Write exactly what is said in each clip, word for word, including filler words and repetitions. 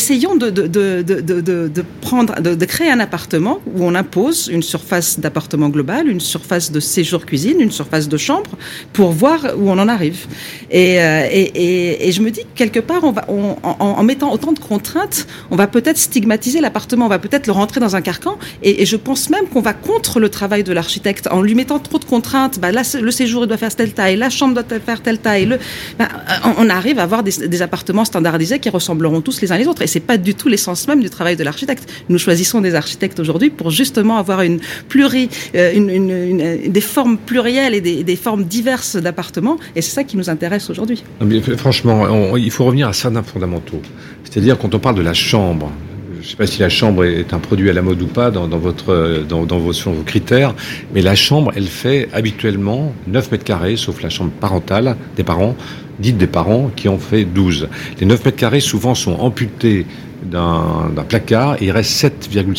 essayons de, de, de, de, de, de, prendre, de, de créer un appartement où on impose une surface d'appartement global, une surface de séjour cuisine, une surface de chambre, pour voir où on en arrive. Et, euh, et, et, et je me dis que quelque part, on va, on, en, en mettant autant de contraintes, on va peut-être stigmatiser l'appartement, on va peut-être le rentrer dans un carcan. Et, et je pense même qu'on va contre le travail de l'architecte en lui mettant trop de contraintes. Bah là, le séjour il doit faire telle taille, la chambre doit faire telle taille. Le, bah, on arrive à avoir des, des appartements standardisés qui ressembleront tous les uns les autres. Et c'est pas du tout l'essence même du travail de l'architecte. Nous choisissons des architectes aujourd'hui pour justement avoir une pluri, une, une, une, des formes plurielles et des, des formes diverses d'appartements. Et c'est ça qui nous intéresse aujourd'hui. Mais franchement, on, il faut revenir à certains fondamentaux. C'est-à-dire quand on parle de la chambre. Je ne sais pas si la chambre est un produit à la mode ou pas dans, dans, votre, dans, dans vos, selon vos critères, mais la chambre, elle fait habituellement neuf mètres carrés, sauf la chambre parentale des parents, dite des parents, qui en fait douze. Les neuf mètres carrés, souvent, sont amputés d'un, d'un placard et il reste sept virgule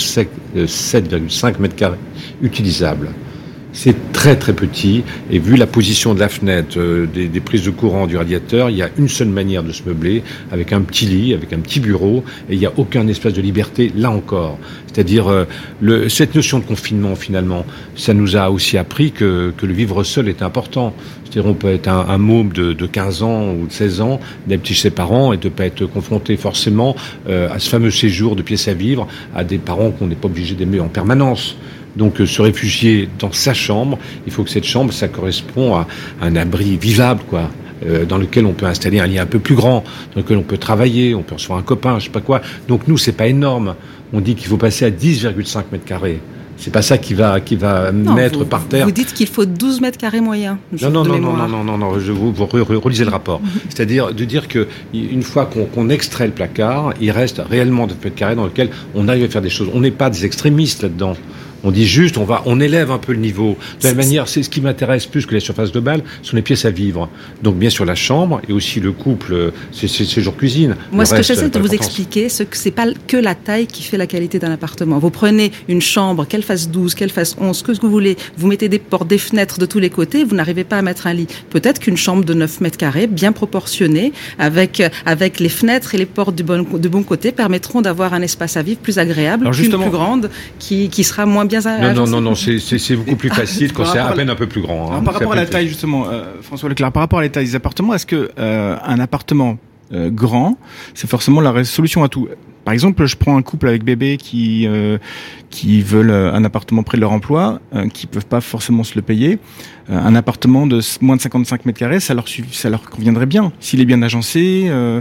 cinq mètres carrés utilisables. C'est très très petit et vu la position de la fenêtre, euh, des, des prises de courant du radiateur, il y a une seule manière de se meubler, avec un petit lit, avec un petit bureau, et il n'y a aucun espace de liberté là encore. C'est-à-dire euh, le, cette notion de confinement finalement, ça nous a aussi appris que, que le vivre seul est important. C'est-à-dire on peut être un, un môme de, de quinze ans ou de seize ans, d'être chez ses parents et de ne pas être confronté forcément euh, à ce fameux séjour de pièce à vivre à des parents qu'on n'est pas obligé d'aimer en permanence. Donc se réfugier dans sa chambre, il faut que cette chambre, ça correspond à un abri vivable, quoi, euh, dans lequel on peut installer un lit un peu plus grand, dans lequel on peut travailler, on peut recevoir un copain, je sais pas quoi. Donc nous, c'est pas énorme. On dit qu'il faut passer à dix virgule cinq mètres carrés. C'est pas ça qui va qui va non, mettre vous, par terre. Vous dites qu'il faut douze mètres carrés moyens. Non non non, non non non non non je vous, vous relisez le rapport. C'est-à-dire de dire que une fois qu'on, qu'on extrait le placard, il reste réellement deux mètres carrés dans lequel on arrive à faire des choses. On n'est pas des extrémistes là-dedans. On dit juste, on va, on élève un peu le niveau. De la même manière, c'est ce qui m'intéresse plus que les surfaces globales, sont les pièces à vivre. Donc, bien sûr, la chambre et aussi le couple, c'est, c'est séjour cuisine. Moi, le ce reste, que j'essaie de vous expliquer, c'est que c'est pas que la taille qui fait la qualité d'un appartement. Vous prenez une chambre, qu'elle fasse douze, qu'elle fasse onze, que ce que vous voulez, vous mettez des portes, des fenêtres de tous les côtés, vous n'arrivez pas à mettre un lit. Peut-être qu'une chambre de neuf mètres carrés, bien proportionnée, avec, avec les fenêtres et les portes du bon, du bon côté, permettront d'avoir un espace à vivre plus agréable, qu'une plus grande, qui, qui sera moins bien. Non, non, non, non, c'est, c'est, c'est beaucoup plus facile quand c'est à peine un peu plus grand. Hein. Alors, par rapport à la taille, justement, euh, François Leclerc, par rapport à la taille des appartements, est-ce que euh, un appartement euh, grand, c'est forcément la solution à tout? Par exemple, je prends un couple avec bébé qui euh, qui veulent un appartement près de leur emploi, euh, qui peuvent pas forcément se le payer. Euh, un appartement de moins de cinquante-cinq mètres carrés, ça leur ça leur conviendrait bien s'il est bien agencé. Euh,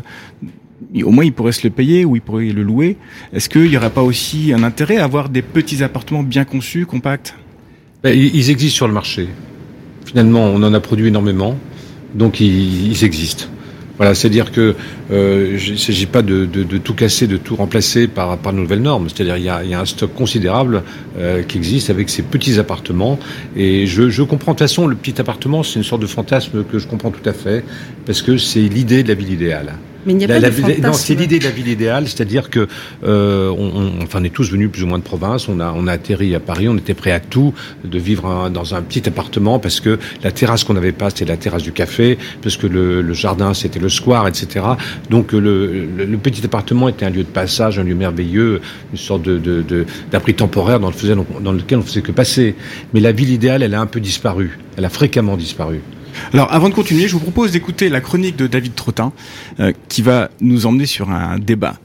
au moins, ils pourraient se le payer ou ils pourraient le louer. Est-ce qu'il n'y aurait pas aussi un intérêt à avoir des petits appartements bien conçus, compacts ? Ben, ils existent sur le marché. Finalement, on en a produit énormément, donc ils, ils existent. Voilà, c'est-à-dire que euh, il ne s'agit pas de, de, de tout casser, de tout remplacer par, par de nouvelles normes. C'est-à-dire il y a, il y a un stock considérable euh, qui existe avec ces petits appartements. Et je, je comprends de toute façon, le petit appartement, c'est une sorte de fantasme que je comprends tout à fait, parce que c'est l'idée de la ville idéale. Mais il n'y a la, pas la, de fantasme. Non, c'est l'idée de la ville idéale, c'est-à-dire que euh, on, on, enfin, on est tous venus plus ou moins de province. On a, on a atterri à Paris. On était prêt à tout, de vivre un, dans un petit appartement parce que la terrasse qu'on n'avait pas, c'était la terrasse du café, parce que le, le jardin, c'était le square, et cetera. Donc le, le, le petit appartement était un lieu de passage, un lieu merveilleux, une sorte de, de, de d'abri temporaire dans, le, dans lequel on faisait que passer. Mais la ville idéale, elle a un peu disparu. Elle a fréquemment disparu. Alors, avant de continuer, je vous propose d'écouter la chronique de David Trottin, euh, qui va nous emmener sur un débat.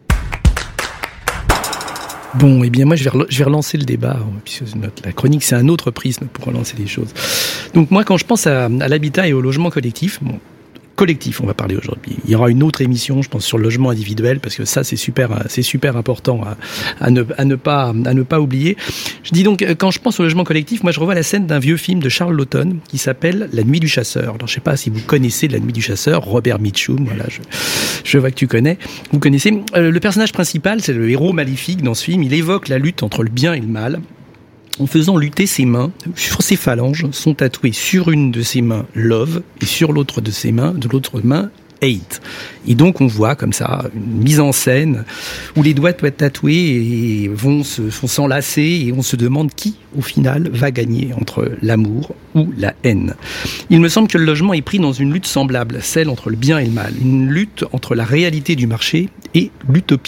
Bon, eh bien moi je vais, rel- je vais relancer le débat, puisque notre, la chronique c'est un autre prisme pour relancer les choses. Donc moi quand je pense à, à l'habitat et au logement collectif, bon, collectif on va parler aujourd'hui. Il y aura une autre émission, je pense, sur le logement individuel, parce que ça c'est super, c'est super important à, à, ne, à, ne pas, à ne pas oublier. Je dis donc, quand je pense au logement collectif, moi je revois la scène d'un vieux film de Charles Laughton qui s'appelle La Nuit du Chasseur. Alors je sais pas si vous connaissez La Nuit du Chasseur, Robert Mitchum, voilà, je, je vois que tu connais. Vous connaissez. Euh, le personnage principal, c'est le héros maléfique dans ce film. Il évoque la lutte entre le bien et le mal, en faisant lutter ses mains. Sur ses phalanges sont tatouées sur une de ses mains Love et sur l'autre de ses mains, de l'autre main Hate. Et donc on voit comme ça une mise en scène où les doigts doivent être tatoués et vont se vont s'enlacer et on se demande qui au final va gagner entre l'amour ou la haine. Il me semble que le logement est pris dans une lutte semblable, celle entre le bien et le mal, une lutte entre la réalité du marché et l'utopie